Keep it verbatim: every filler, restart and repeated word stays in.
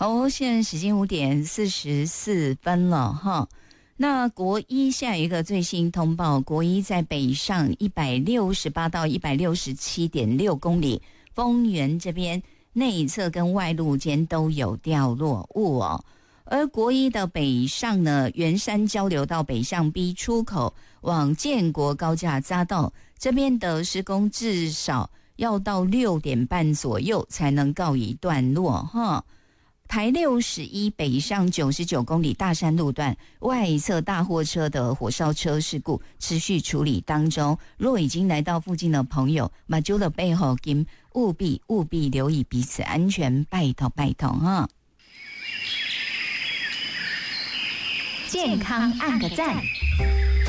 好，现在时间五点四十四分了哈。那国一下一个最新通报，国一在北上一百六十八到一百六十七点六公里，丰原这边内侧跟外路间都有掉落物哦。而国一的北上呢，圆山交流道北向 B 出口往建国高架匝道这边的施工至少要到六点半左右才能告一段落哈。台六十一北上九十九公里大山路段外侧大货车的火烧车事故持续处理当中，若已经来到附近的朋友，马上的背后金务必务必留意彼此安全，拜托拜托哈。 健康按个赞。